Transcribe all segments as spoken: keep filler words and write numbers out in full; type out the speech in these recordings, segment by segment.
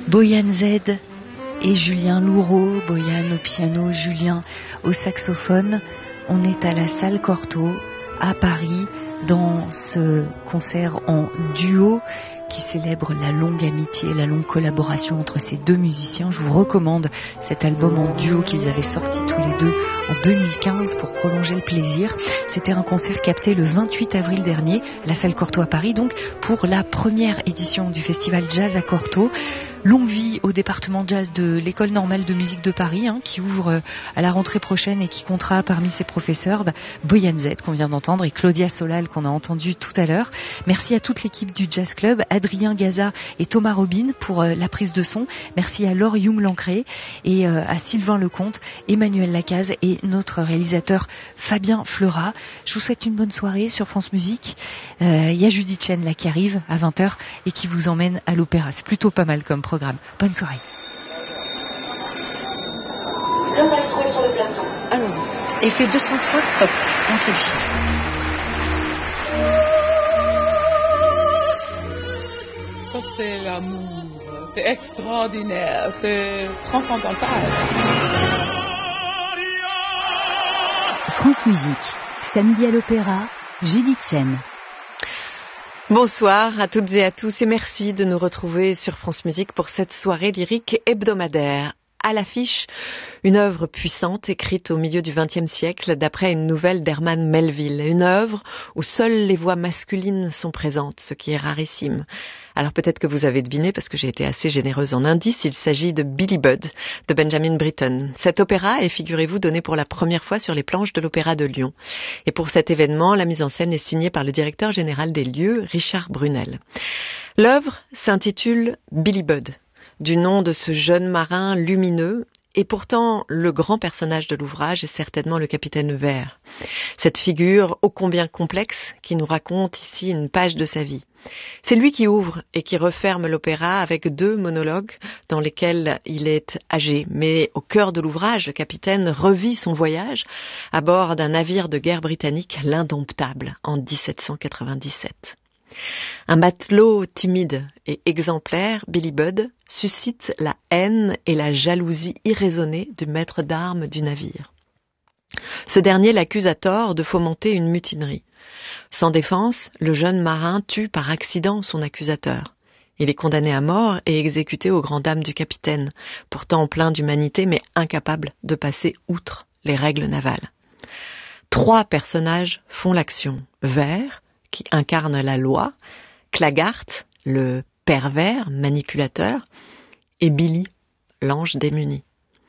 Boyan Z et Julien Louraud, Boyan au piano, Julien au saxophone. On est à la salle Cortot à Paris dans ce concert en duo qui célèbre la longue amitié, la longue collaboration entre ces deux musiciens. Je vous recommande cet album en duo qu'ils avaient sorti tous les deux en deux mille quinze pour prolonger le plaisir. C'était un concert capté le vingt-huit avril dernier, la salle Cortot à Paris, donc pour la première édition du festival Jazz à Cortot. Longue vie au département jazz de l'École normale de musique de Paris, hein, qui ouvre à la rentrée prochaine et qui comptera parmi ses professeurs bah, Boyan Z qu'on vient d'entendre et Claudia Solal qu'on a entendu tout à l'heure. Merci à toute l'équipe du Jazz Club, Adrien Gaza et Thomas Robin pour euh, la prise de son. Merci à Laure Young-Lancré et euh, à Sylvain Lecomte, Emmanuel Lacaze et notre réalisateur Fabien Fleurat. Je vous souhaite une bonne soirée sur France Musique. Il euh, y a Judith Chen là qui arrive à vingt heures et qui vous emmène à l'opéra. C'est plutôt pas mal comme programme. Bonne soirée. Le maestro est sur le plateau. Allons-y. Effet deux cent trois, hop, entrée de fil. Ça c'est l'amour, c'est extraordinaire, c'est transcendantal. France Musique, samedi à l'opéra, Judith Chen. Bonsoir à toutes et à tous et merci de nous retrouver sur France Musique pour cette soirée lyrique hebdomadaire. À l'affiche, une œuvre puissante écrite au milieu du vingtième siècle d'après une nouvelle d'Herman Melville. Une œuvre où seules les voix masculines sont présentes, ce qui est rarissime. Alors peut-être que vous avez deviné, parce que j'ai été assez généreuse en indices, il s'agit de Billy Budd, de Benjamin Britten. Cet opéra est, figurez-vous, donné pour la première fois sur les planches de l'Opéra de Lyon. Et pour cet événement, la mise en scène est signée par le directeur général des lieux, Richard Brunel. L'œuvre s'intitule Billy Budd, du nom de ce jeune marin lumineux, et pourtant le grand personnage de l'ouvrage est certainement le capitaine Vert. Cette figure ô combien complexe qui nous raconte ici une page de sa vie. C'est lui qui ouvre et qui referme l'opéra avec deux monologues dans lesquels il est âgé. Mais au cœur de l'ouvrage, le capitaine revit son voyage à bord d'un navire de guerre britannique, l'Indomptable, en dix-sept cent quatre-vingt-dix-sept. Un matelot timide et exemplaire, Billy Budd, suscite la haine et la jalousie irraisonnée du maître d'armes du navire. Ce dernier l'accuse à tort de fomenter une mutinerie. Sans défense, le jeune marin tue par accident son accusateur. Il est condamné à mort et exécuté aux grandes dames du capitaine, pourtant plein d'humanité mais incapable de passer outre les règles navales. Trois personnages font l'action. Vert, qui incarne la loi, Claggart, le pervers manipulateur, et Billy, l'ange démuni.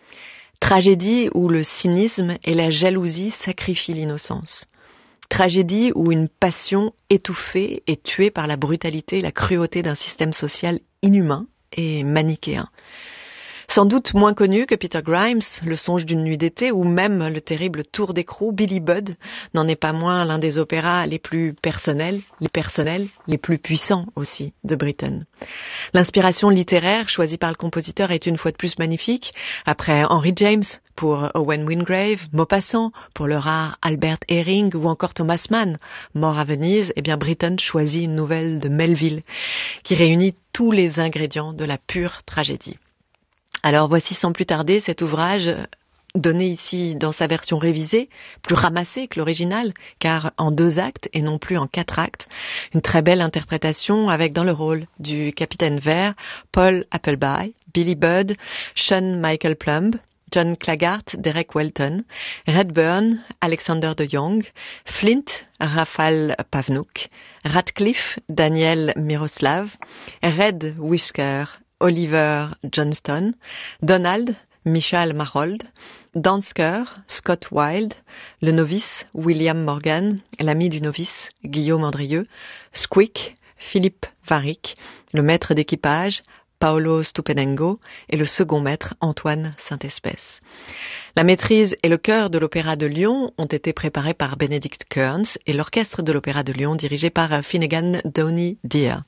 Tragédie où le cynisme et la jalousie sacrifient l'innocence. Tragédie où une passion étouffée est tuée par la brutalité et la cruauté d'un système social inhumain et manichéen. Sans doute moins connu que Peter Grimes, Le songe d'une nuit d'été, ou même le terrible Tour d'écrou, Billy Budd n'en est pas moins l'un des opéras les plus personnels, les personnels, les plus puissants aussi de Britten. L'inspiration littéraire choisie par le compositeur est une fois de plus magnifique. Après Henry James pour Owen Wingrave, Maupassant pour le rare Albert Herring ou encore Thomas Mann, Mort à Venise, eh bien Britten choisit une nouvelle de Melville qui réunit tous les ingrédients de la pure tragédie. Alors voici sans plus tarder cet ouvrage donné ici dans sa version révisée, plus ramassée que l'original, car en deux actes et non plus en quatre actes. Une très belle interprétation avec dans le rôle du capitaine Vert, Paul Appleby, Billy Budd, Sean Michael Plumb, John Claggart, Derek Welton, Redburn, Alexander de Jong, Flint, Rafal Pavnouk, Radcliffe, Daniel Miroslav, Red Whisker, Oliver Johnston, Donald, Michal Marold, Dansker, Scott Wilde, le novice, William Morgan, l'ami du novice, Guillaume Andrieux, Squeak, Philippe Varick, le maître d'équipage, Paolo Stupenengo, et le second maître, Antoine Saint-Espèce. La maîtrise et le chœur de l'Opéra de Lyon ont été préparés par Benedict Kearns et l'orchestre de l'Opéra de Lyon dirigé par Finnegan Downey Deer.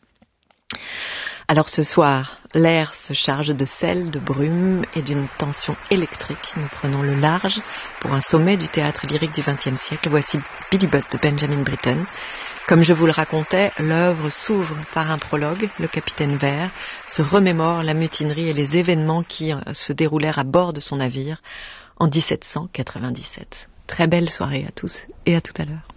Alors ce soir, l'air se charge de sel, de brume et d'une tension électrique. Nous prenons le large pour un sommet du théâtre lyrique du vingtième siècle. Voici Billy Budd de Benjamin Britten, Comme je vous le racontais, l'œuvre s'ouvre par un prologue. Le capitaine Vert se remémore la mutinerie et les événements qui se déroulèrent à bord de son navire en dix-sept cent quatre-vingt-dix-sept. Très belle soirée à tous et à tout à l'heure.